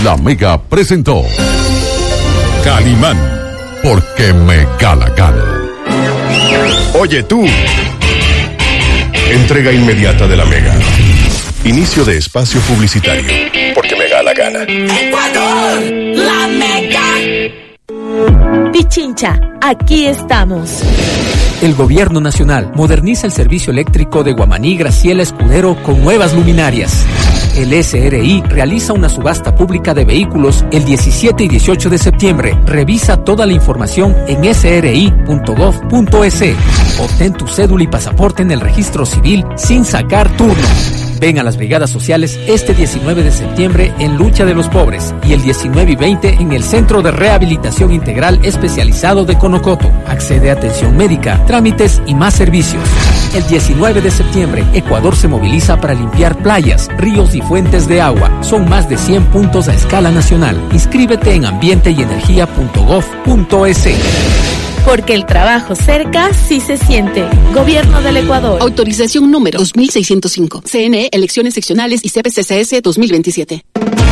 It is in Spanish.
La Mega presentó Calimán, porque me gana gana. Oye tú. Entrega inmediata de La Mega. Inicio de espacio publicitario, porque me da la gana. ¡Ecuador! ¡La Mega! Pichincha, aquí estamos. El Gobierno Nacional moderniza el servicio eléctrico de Guamaní Graciela Escudero con nuevas luminarias. El SRI realiza una subasta pública de vehículos el 17 y 18 de septiembre. Revisa toda la información en sri.gov.es. Obtén tu cédula y pasaporte en el registro civil sin sacar turno. Ven a las brigadas sociales este 19 de septiembre en Lucha de los Pobres y el 19 y 20 en el Centro de Rehabilitación Integral Especializado de Conocoto. Accede a atención médica, trámites y más servicios. El 19 de septiembre, Ecuador se moviliza para limpiar playas, ríos y fuentes de agua. Son más de 100 puntos a escala nacional. Inscríbete en ambienteenergia.gov.es. Porque el trabajo cerca sí se siente. Gobierno del Ecuador. Autorización número 2605. CNE, Elecciones Seccionales y CPCCS 2027.